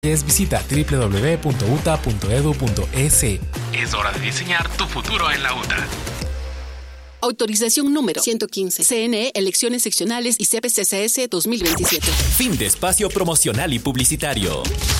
Visita www.uta.edu.es. Es hora de diseñar tu futuro en la UTA. Autorización número 115. CNE, Elecciones Seccionales y CPCCS 2027. Fin de espacio promocional y publicitario.